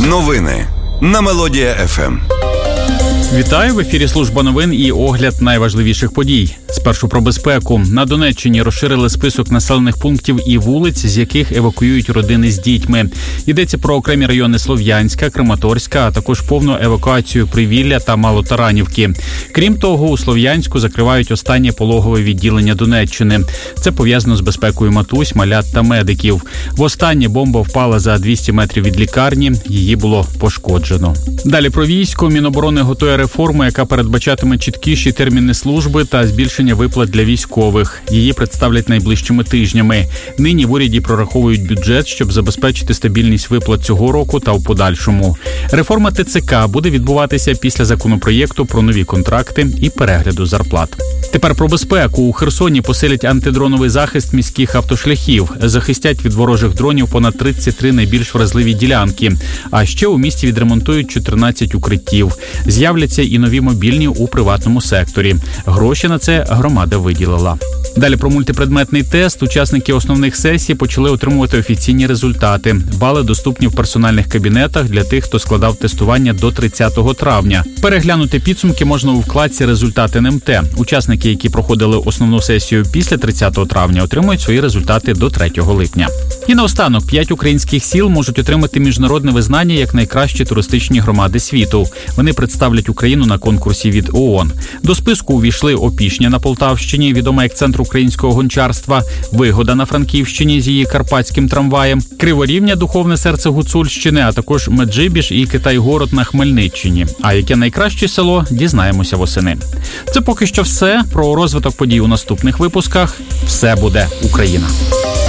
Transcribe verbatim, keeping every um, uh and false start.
Новини на Мелодія еф ем. Вітаю, в ефірі служба новин і огляд найважливіших подій. Спершу про безпеку. На Донеччині розширили список населених пунктів і вулиць, з яких евакуюють родини з дітьми. Йдеться про окремі райони Слов'янська, Краматорська, а також повну евакуацію Привілля та Малотаранівки. Крім того, у Слов'янську закривають останнє пологове відділення Донеччини. Це пов'язано з безпекою матусь, малят та медиків. Востаннє бомба впала за двісті метрів від лікарні, її було пошкоджено. Далі про військо. Міноборони готує реформу, яка передбачатиме чіткіші терміни служби та збільшення виплат для військових. Її представлять найближчими тижнями. Нині в уряді прораховують бюджет, щоб забезпечити стабільність виплат цього року та в подальшому. Реформа те це ка буде відбуватися після законопроєкту про нові контракти і перегляду зарплат. Тепер про безпеку. У Херсоні посилять антидроновий захист міських автошляхів. Захистять від ворожих дронів понад тридцять три найбільш вразливі ділянки. А ще у місті відремонтують чотирнадцять укриттів. З'являться і нові мобільні у приватному секторі. Гроші на це громада виділила. Далі про мультипредметний тест. Учасники основних сесій почали отримувати офіційні результати. Бали доступні в персональних кабінетах для тих, хто складав тестування до тридцятого травня. Переглянути підсумки можна у вкладці «Результати ен ем те». Учасники, які проходили основну сесію після тридцятого травня, отримують свої результати до третього липня. І наостанок, п'ять українських сіл можуть отримати міжнародне визнання як найкращі туристичні громади світу. Вони представлять Україну на конкурсі від ООН. До списку увійшли Опішня на Полтавщині, відома як центр українського гончарства, Вигода на Франківщині з її карпатським трамваєм, Криворівня, духовне серце Гуцульщини, а також Меджибіж і Китай-город на Хмельниччині. А яке найкраще село, дізнаємося восени. Це поки що все. Про розвиток подій у наступних випусках. Все буде Україна.